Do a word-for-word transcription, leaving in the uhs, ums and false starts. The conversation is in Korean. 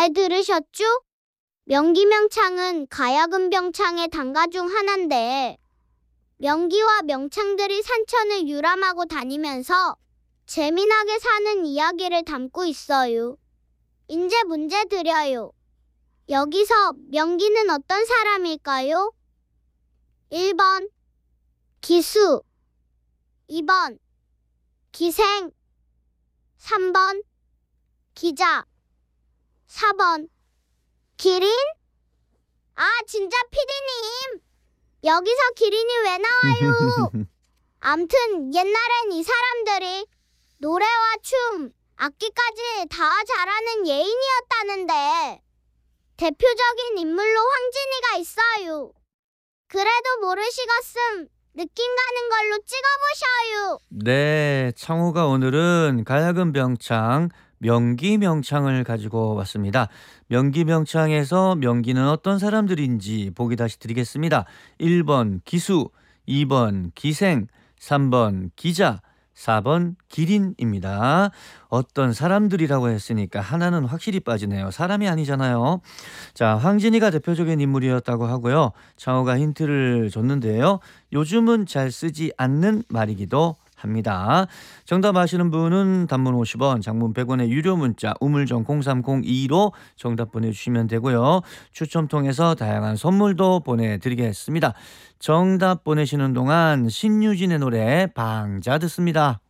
잘 들으셨죠? 명기명창은 가야금 병창의 단가 중 하나인데 명기와 명창들이 산천을 유람하고 다니면서 재미나게 사는 이야기를 담고 있어요. 이제 문제 드려요. 여기서 명기는 어떤 사람일까요? 일 번 기수, 이 번 기생, 삼 번 기자, 사 번 기린? 아, 진짜 피디님! 여기서 기린이 왜 나와요? 암튼 옛날엔 이 사람들이 노래와 춤, 악기까지 다 잘하는 예인이었다는데 대표적인 인물로 황진이가 있어요. 그래도 모르시겠음 느낌 가는 걸로 찍어보셔요. 네, 창호가 오늘은 가야금 병창, 명기명창을 가지고 왔습니다. 명기명창에서 명기는 어떤 사람들인지 보기 다시 드리겠습니다. 일 번 기수, 이 번 기생, 삼 번 기자, 사 번 기린입니다. 어떤 사람들이라고 했으니까 하나는 확실히 빠지네요. 사람이 아니잖아요. 자, 황진이가 대표적인 인물이었다고 하고요. 창호가 힌트를 줬는데요. 요즘은 잘 쓰지 않는 말이기도 합니다. 정답 아시는 분은 단문 오십 원, 장문 백 원의 유료 문자 우물정 공삼공이로 정답 보내주시면 되고요. 추첨 통해서 다양한 선물도 보내드리겠습니다. 정답 보내시는 동안 신유진의 노래 방자 듣습니다.